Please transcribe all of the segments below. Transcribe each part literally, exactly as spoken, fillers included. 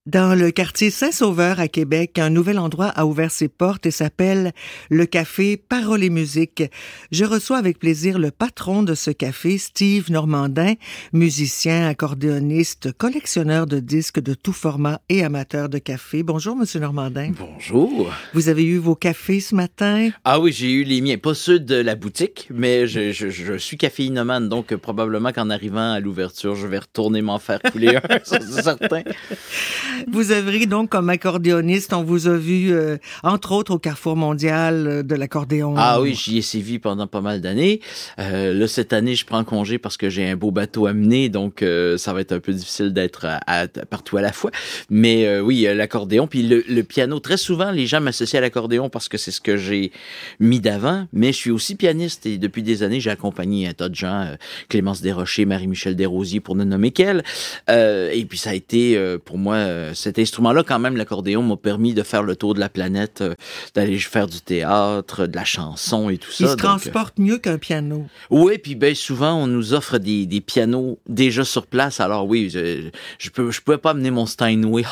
Dans le quartier Saint-Sauveur à Québec, un nouvel endroit a ouvert ses portes et s'appelle le café Paroles et Musique. Je reçois avec plaisir le patron de ce café, Steve Normandin, musicien, accordéoniste, collectionneur de disques de tout format et amateur de café. Bonjour, Monsieur Normandin. Bonjour. Vous avez eu vos cafés ce matin? Ah oui, j'ai eu les miens, pas ceux de la boutique, mais je, je, je suis caféinomane, donc probablement qu'en arrivant à l'ouverture, je vais retourner m'en faire couler un, ça c'est certain. Vous avez donc comme accordéoniste, on vous a vu euh, entre autres au Carrefour mondial de l'accordéon. Ah oui, j'y ai sévi pendant pas mal d'années. Euh, là, cette année, je prends congé parce que j'ai un beau bateau à mener, donc euh, ça va être un peu difficile d'être à, à, partout à la fois. Mais euh, oui, l'accordéon, puis le, le piano. Très souvent, les gens m'associent à l'accordéon parce que c'est ce que j'ai mis d'avant, mais je suis aussi pianiste et depuis des années, j'ai accompagné un tas de gens, euh, Clémence Desrochers, Marie-Michel Desrosiers, pour ne nommer qu'elle. Euh, et puis ça a été, euh, pour moi, euh, cet instrument-là, quand même, l'accordéon m'a permis de faire le tour de la planète, euh, d'aller faire du théâtre, de la chanson et tout ça. Il se donc, transporte euh... mieux qu'un piano. Oui, puis ben souvent, on nous offre des, des pianos déjà sur place. Alors oui, je, je peux, je pouvais pas amener mon Steinway,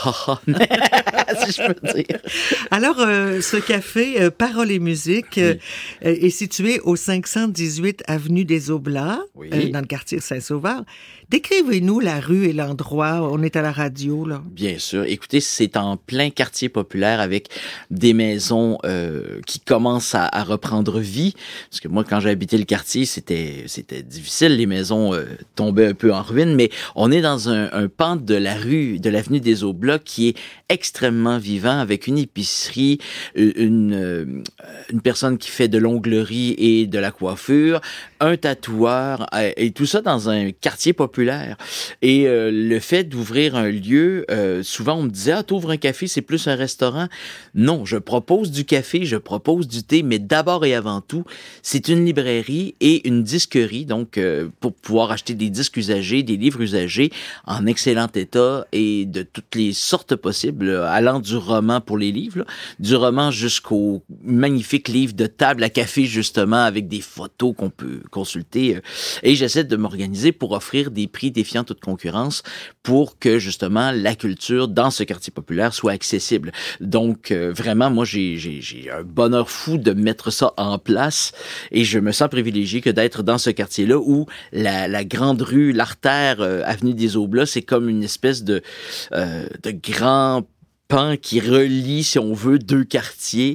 si je peux dire. Alors, euh, ce café, euh, Paroles et Musique, euh, oui. est situé au cinq cent dix-huit avenue des Oblats, oui. euh, dans le quartier Saint-Sauveur. Décrivez-nous la rue et l'endroit. On est à la radio, là. Bien sûr. Écoutez, c'est en plein quartier populaire avec des maisons euh, qui commencent à, à reprendre vie. Parce que moi, quand j'ai habité le quartier, c'était c'était difficile. Les maisons euh, tombaient un peu en ruine. Mais on est dans un, un pan de la rue, de l'avenue des Oblats qui est extrêmement vivant avec une épicerie, une, une, une personne qui fait de l'onglerie et de la coiffure, un tatoueur et tout ça dans un quartier populaire. Et euh, le fait d'ouvrir un lieu, euh, souvent on me disait « Ah, t'ouvres un café, c'est plus un restaurant. » Non, je propose du café, je propose du thé, mais d'abord et avant tout, c'est une librairie et une disquerie, donc euh, pour pouvoir acheter des disques usagés, des livres usagés en excellent état et de toutes les sortes possibles, allant du roman pour les livres, là, du roman jusqu'au magnifique livre de table à café, justement, avec des photos qu'on peut consulter. Et j'essaie de m'organiser pour offrir des prix défiant toute concurrence pour que, justement, la culture dans ce quartier populaire soit accessible. Donc, euh, vraiment, moi, j'ai, j'ai, j'ai un bonheur fou de mettre ça en place et je me sens privilégié que d'être dans ce quartier-là où la, la grande rue, l'artère, euh, avenue des Oblats, c'est comme une espèce de, euh, de grand pan qui relie, si on veut, deux quartiers,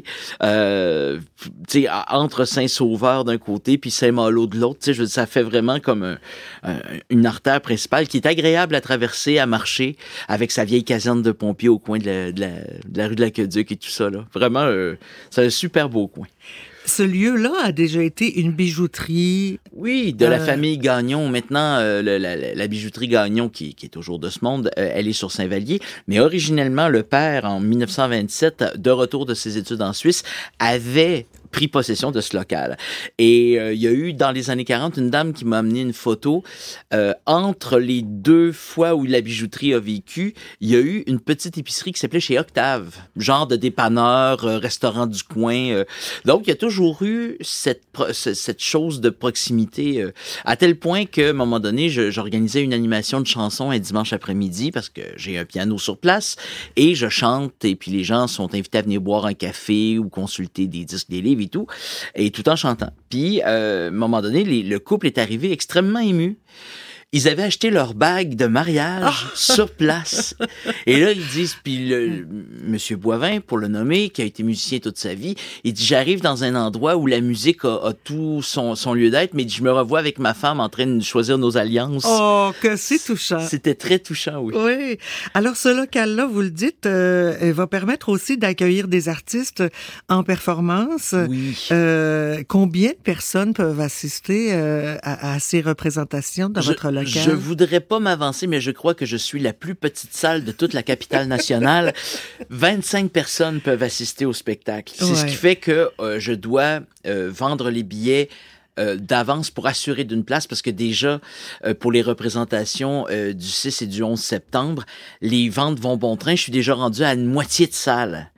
euh, tu sais, entre Saint-Sauveur d'un côté puis Saint-Malo de l'autre. Tu sais, je veux dire, ça fait vraiment comme un, un, une artère principale qui est agréable à traverser, à marcher, avec sa vieille caserne de pompiers au coin de la, de la, de la rue de l'Aqueduc et tout ça, là. Vraiment, euh, c'est un super beau coin. Ce lieu-là a déjà été une bijouterie. Oui, de euh... la famille Gagnon. Maintenant, euh, la, la, la bijouterie Gagnon, qui, qui est toujours de ce monde, euh, elle est sur Saint-Vallier. Mais originellement, le père, en dix-neuf cent vingt-sept, de retour de ses études en Suisse, avait pris possession de ce local. Et euh, il y a eu, dans les années quarante, une dame qui m'a amené une photo. Euh, entre les deux fois où la bijouterie a vécu, il y a eu une petite épicerie qui s'appelait chez Octave, genre de dépanneur, euh, restaurant du coin. Euh. Donc, il y a toujours eu cette, cette chose de proximité, euh, à tel point qu'à un moment donné, je, j'organisais une animation de chansons un dimanche après-midi parce que j'ai un piano sur place et je chante et puis les gens sont invités à venir boire un café ou consulter des disques, des livres et tout, et tout en chantant. Puis, euh, à un moment donné, les, le couple est arrivé extrêmement ému. Ils avaient acheté leur bague de mariage sur place. Et là, ils disent, puis le, le Monsieur Boivin, pour le nommer, qui a été musicien toute sa vie, il dit, j'arrive dans un endroit où la musique a, a tout son, son lieu d'être, mais je me revois avec ma femme en train de choisir nos alliances. Oh, que c'est touchant. C'était très touchant, oui. Oui. Alors, ce local-là, vous le dites, euh, va permettre aussi d'accueillir des artistes en performance. Oui. Euh, combien de personnes peuvent assister euh, à, à ces représentations dans je, votre local? Je voudrais pas m'avancer, mais je crois que je suis la plus petite salle de toute la capitale nationale. vingt-cinq personnes peuvent assister au spectacle. C'est ouais. ce qui fait que euh, je dois euh, vendre les billets Euh, d'avance pour assurer d'une place parce que déjà, euh, pour les représentations euh, du six et du onze septembre, les ventes vont bon train. Je suis déjà rendu à une moitié de salle.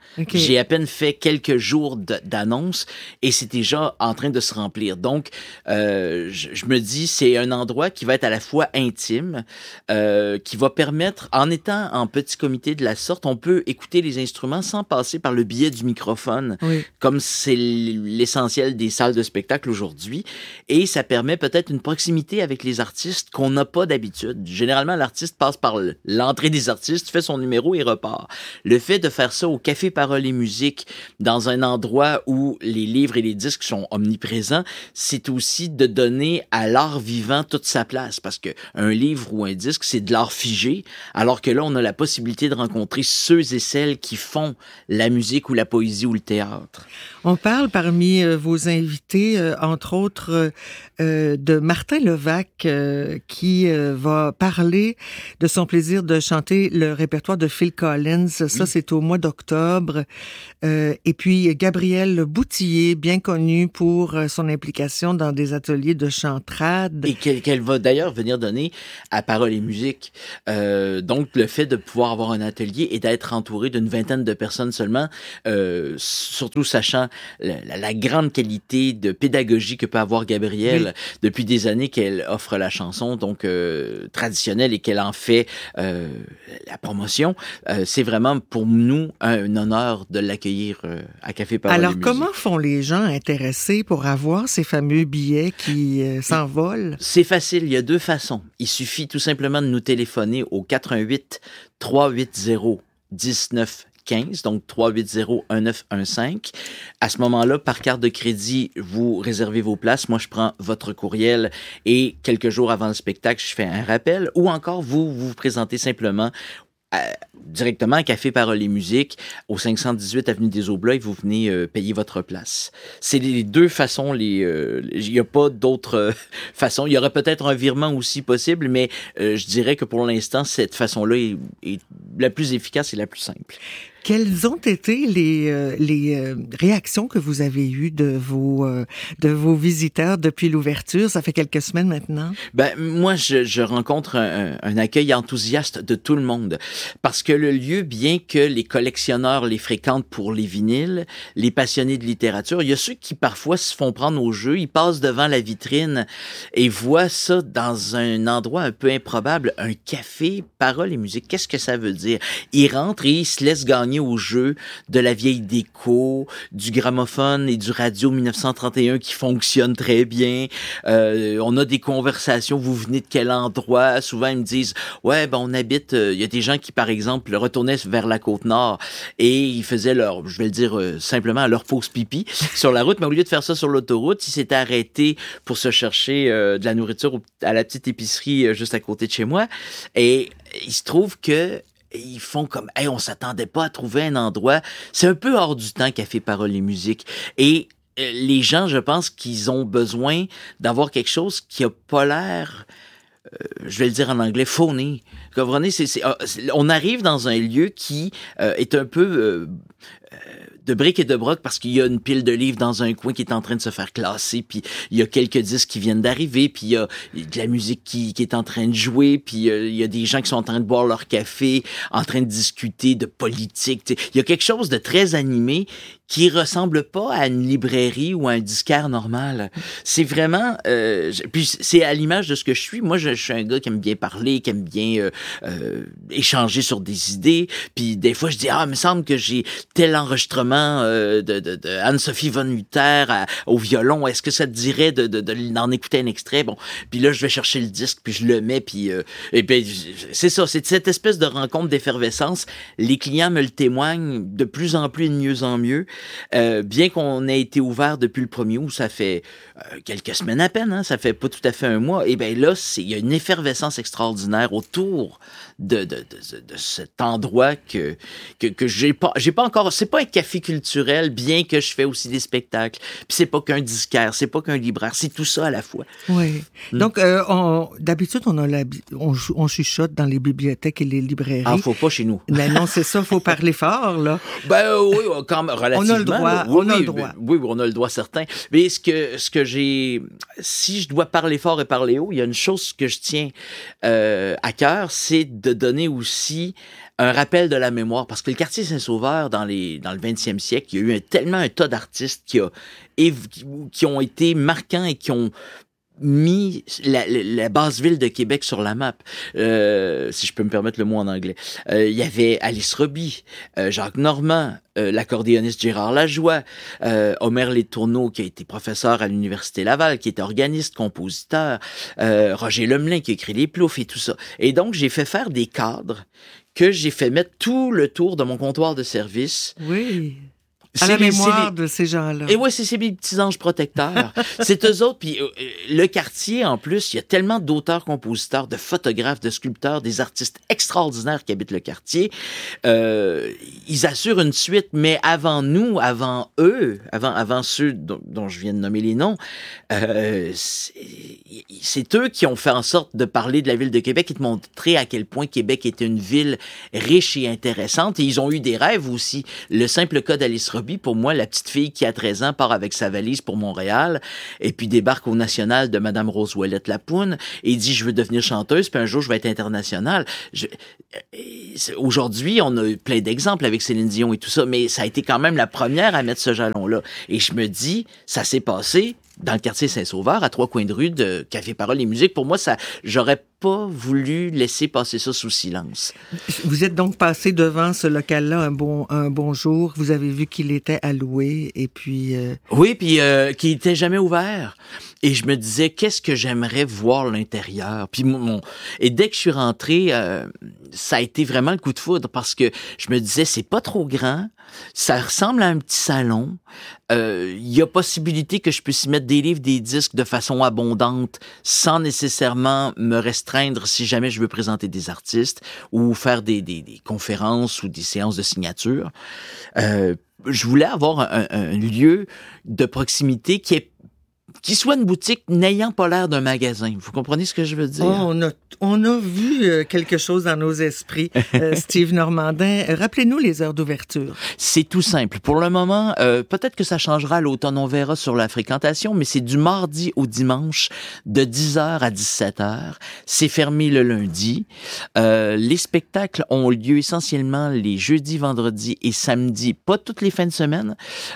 Okay. J'ai à peine fait quelques jours d'annonce et c'est déjà en train de se remplir. Donc, euh, je, je me dis, c'est un endroit qui va être à la fois intime, euh, qui va permettre, en étant en petit comité de la sorte, on peut écouter les instruments sans passer par le biais du microphone, oui. comme c'est l'essentiel des salles de spectacle aujourd'hui. Et ça permet peut-être une proximité avec les artistes qu'on n'a pas d'habitude. Généralement, l'artiste passe par l'entrée des artistes, fait son numéro et repart. Le fait de faire ça au Café Paroles et Musique, dans un endroit où les livres et les disques sont omniprésents, c'est aussi de donner à l'art vivant toute sa place. Parce que un livre ou un disque, c'est de l'art figé, alors que là, on a la possibilité de rencontrer ceux et celles qui font la musique ou la poésie ou le théâtre. On parle parmi euh, vos invités, euh, entre autres, euh, de Martin Levac, euh, qui euh, va parler de son plaisir de chanter le répertoire de Phil Collins. Ça, oui. C'est au mois d'octobre. Euh, et puis, Gabrielle Boutillier, bien connue pour son implication dans des ateliers de chantrade. Et qu'elle, qu'elle va d'ailleurs venir donner à Paroles et Musique. Euh, donc, le fait de pouvoir avoir un atelier et d'être entouré d'une vingtaine de personnes seulement, euh, surtout sachant la, la, la grande qualité de pédagogie que peut avoir Gabrielle oui. depuis des années qu'elle offre la chanson donc euh, traditionnelle et qu'elle en fait euh, la promotion, euh, c'est vraiment pour nous un, un honneur de l'accueillir euh, à Café Paroles et Musique. Alors, comment font les gens intéressés pour avoir ces fameux billets qui euh, s'envolent? C'est facile, il y a deux façons. Il suffit tout simplement de nous téléphoner au quatre un huit, trois huit zéro, un neuf quinze, donc trois huit zéro, un neuf un cinq. À ce moment-là, par carte de crédit, vous réservez vos places. Moi, je prends votre courriel et quelques jours avant le spectacle, je fais un rappel. Ou encore, vous vous, vous présentez simplement à, directement à Café Paroles et Musique, au cinq cent dix-huit avenue des Aublats, et vous venez euh, payer votre place. C'est les deux façons. Les, euh, il n'y a pas d'autres euh, façons. Il y aurait peut-être un virement aussi possible, mais euh, je dirais que pour l'instant, cette façon-là est, est la plus efficace et la plus simple. Quelles ont été les, euh, les euh, réactions que vous avez eues de vos, euh, de vos visiteurs depuis l'ouverture? Ça fait quelques semaines maintenant. Ben, moi, je, je rencontre un, un accueil enthousiaste de tout le monde. Parce que le lieu, bien que les collectionneurs les fréquentent pour les vinyles, les passionnés de littérature, il y a ceux qui parfois se font prendre au jeu, ils passent devant la vitrine et voient ça dans un endroit un peu improbable, un café, paroles et musique. Qu'est-ce que ça veut dire? Ils rentrent et ils se laissent gagner au jeu de la vieille déco, du gramophone et du radio mille neuf cent trente et un qui fonctionne très bien. Euh, on a des conversations, vous venez de quel endroit? Souvent, ils me disent, ouais, ben on habite, il euh, y a des gens qui, par exemple, retournaient vers la Côte-Nord et ils faisaient leur, je vais le dire euh, simplement, leur pause pipi sur la route, mais au lieu de faire ça sur l'autoroute, ils s'étaient arrêtés pour se chercher euh, de la nourriture à la petite épicerie euh, juste à côté de chez moi. Et il se trouve que ils font comme, hey, on s'attendait pas à trouver un endroit. C'est un peu hors du temps, Café Paroles et Musique. Et euh, les gens, je pense qu'ils ont besoin d'avoir quelque chose qui a pas l'air, euh, je vais le dire en anglais, phony. Vous comprenez? C'est, c'est, euh, c'est, on arrive dans un lieu qui euh, est un peu euh, euh, de briques et de broc parce qu'il y a une pile de livres dans un coin qui est en train de se faire classer, puis il y a quelques disques qui viennent d'arriver, puis il y a de la musique qui, qui est en train de jouer, puis euh, il y a des gens qui sont en train de boire leur café, en train de discuter de politique. T'sais. Il y a quelque chose de très animé qui ressemble pas à une librairie ou à un disquaire normal. C'est vraiment... Euh, puis c'est à l'image de ce que je suis. Moi, je, je suis un gars qui aime bien parler, qui aime bien euh, euh, échanger sur des idées. Puis des fois, je dis, ah, il me semble que j'ai tel enregistrement euh, de, de, de Anne-Sophie von Hutter à, au violon. Est-ce que ça te dirait de, de, de, d'en écouter un extrait? Bon, puis là, je vais chercher le disque, puis je le mets, puis... Euh, et puis c'est ça, c'est cette espèce de rencontre d'effervescence. Les clients me le témoignent de plus en plus et de mieux en mieux. Euh, bien qu'on ait été ouvert depuis le premier août, ça fait euh, quelques semaines à peine, hein, ça fait pas tout à fait un mois, et bien là, c'est, il y a une effervescence extraordinaire autour de, de, de, de cet endroit que, que, que j'ai pas, j'ai pas encore, c'est pas un café culturel, bien que je fais aussi des spectacles, puis c'est pas qu'un disquaire, c'est pas qu'un libraire, c'est tout ça à la fois. Oui. Hmm. Donc, euh, on, d'habitude, on a la, on, on chuchote dans les bibliothèques et les librairies. Ah, faut pas chez nous. Mais non, c'est ça, faut parler fort, là. Ben oui, quand même, relativement. On On a le droit, oui, on a oui, le droit. Oui, oui, on a le droit certain. Mais ce que, ce que j'ai... Si je dois parler fort et parler haut, il y a une chose que je tiens euh, à cœur, c'est de donner aussi un rappel de la mémoire. Parce que le quartier Saint-Sauveur, dans, les, dans le vingtième siècle, il y a eu un, tellement un tas d'artistes qui, a, qui ont été marquants et qui ont mis la, la, la basse ville de Québec sur la map, euh, si je peux me permettre le mot en anglais. Euh, il y avait Alice Roby, euh, Jacques Normand, euh, l'accordéoniste Gérard Lajoie, euh, Omer Letourneau, qui a été professeur à l'Université Laval, qui était organiste, compositeur, euh, Roger Lemelin, qui a écrit les Ploufs et tout ça. Et donc, j'ai fait faire des cadres que j'ai fait mettre tout le tour de mon comptoir de service. Oui. À la mémoire les... de ces gens-là. Et ouais, c'est, c'est mes petits anges protecteurs. C'est eux autres. Puis euh, le quartier, en plus, il y a tellement d'auteurs, compositeurs, de photographes, de sculpteurs, des artistes extraordinaires qui habitent le quartier. Euh, ils assurent une suite, mais avant nous, avant eux, avant, avant ceux dont, dont je viens de nommer les noms, euh, c'est, c'est eux qui ont fait en sorte de parler de la ville de Québec et de montrer à quel point Québec était une ville riche et intéressante. Et ils ont eu des rêves aussi. Le simple cas d'Alice Roby, pour moi, la petite fille qui a treize ans part avec sa valise pour Montréal et puis débarque au National de Madame Rose Ouellette Lapoune et dit « Je veux devenir chanteuse, puis un jour, je vais être internationale. » Je... Aujourd'hui, on a plein d'exemples avec Céline Dion et tout ça, mais ça a été quand même la première à mettre ce jalon-là. Et je me dis, ça s'est passé dans le quartier Saint-Sauveur, à trois coins de rue de Café Parole et Musique. Pour moi, ça, j'aurais pas voulu laisser passer ça sous silence. Vous êtes donc passé devant ce local-là un bon, un bon jour. Vous avez vu qu'il était alloué et puis... Euh... Oui, puis euh, qu'il était jamais ouvert. Et je me disais, qu'est-ce que j'aimerais voir l'intérieur? Puis mon... Et dès que je suis rentré, euh, ça a été vraiment le coup de foudre parce que je me disais, c'est pas trop grand, ça ressemble à un petit salon. Il euh, y a possibilité que je puisse y mettre des livres, des disques de façon abondante sans nécessairement me restreindre si jamais je veux présenter des artistes ou faire des, des, des conférences ou des séances de signature. Euh, je voulais avoir un, un lieu de proximité qui est qui soit une boutique n'ayant pas l'air d'un magasin. Vous comprenez ce que je veux dire? Oh, on a, on a vu euh, quelque chose dans nos esprits. Euh, Steve Normandin, rappelez-nous les heures d'ouverture. C'est tout simple. Pour le moment, euh, peut-être que ça changera à l'automne, on verra sur la fréquentation, mais c'est du mardi au dimanche de dix heures à dix-sept heures. C'est fermé le lundi. Euh, les spectacles ont lieu essentiellement les jeudis, vendredis et samedis, pas toutes les fins de semaine.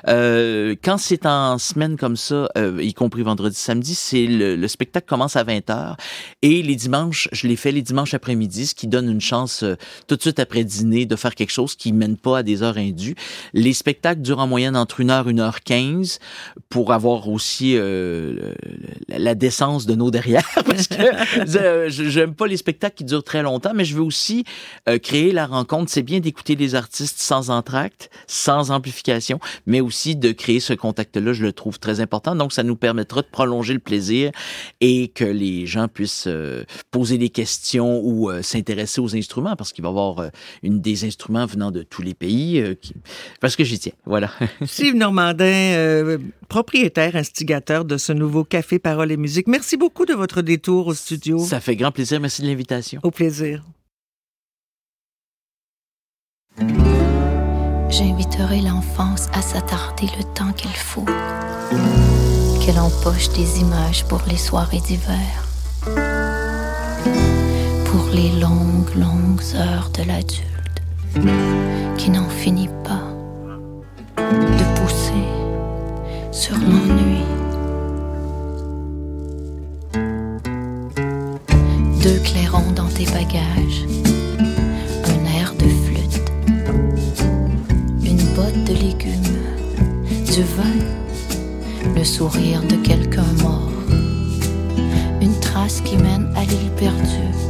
Euh, quand c'est en semaine comme ça, euh, y compris vendredi, samedi, c'est le, le spectacle commence à vingt heures et les dimanches, je les fais les dimanches après-midi, ce qui donne une chance euh, tout de suite après dîner de faire quelque chose qui mène pas à des heures indues. Les spectacles durent en moyenne entre une heure, une heure quinze pour avoir aussi euh, la, la décence de nos derrière parce que euh, j'aime pas les spectacles qui durent très longtemps, mais je veux aussi euh, créer la rencontre. C'est bien d'écouter les artistes sans entracte, sans amplification, mais aussi de créer ce contact-là, je le trouve très important. Donc, ça nous permettra de prolonger le plaisir et que les gens puissent euh, poser des questions ou euh, s'intéresser aux instruments parce qu'il va y avoir euh, une des instruments venant de tous les pays. Euh, qui... Parce que j'y tiens, voilà. Steve Normandin, euh, propriétaire, instigateur de ce nouveau Café Parole et Musique. Merci beaucoup de votre détour au studio. Ça fait grand plaisir. Merci de l'invitation. Au plaisir. J'inviterai l'enfance à s'attarder le temps qu'il faut. Qu'elle empoche des images pour les soirées d'hiver, pour les longues, longues heures de l'adulte qui n'en finit pas de pousser sur l'ennui. Deux clairons dans tes bagages, un air de flûte, une botte de légumes, du vin, le sourire de quelqu'un mort, une trace qui mène à l'île perdue,